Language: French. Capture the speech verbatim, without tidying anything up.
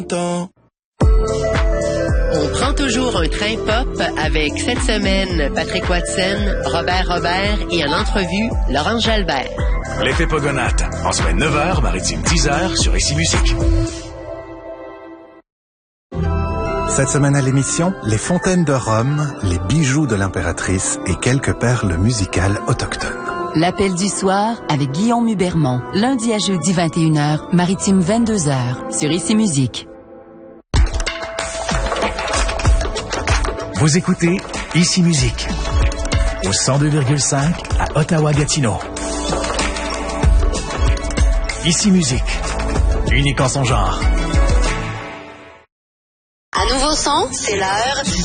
On prend toujours un train pop avec cette semaine Patrick Watson, Robert Robert et en entrevue Laurence Jalbert. L'effet Pogonate, en semaine neuf heures, maritime dix heures sur Ici Musique. Cette semaine à l'émission, les fontaines de Rome, les bijoux de l'impératrice et quelques perles musicales autochtones. L'appel du soir avec Guillaume Hubermont. Lundi à jeudi vingt et une heures, maritime vingt-deux heures sur Ici Musique. Vous écoutez Ici Musique au cent deux virgule cinq à Ottawa-Gatineau. Ici Musique, unique en son genre. À nouveau son, c'est l'heure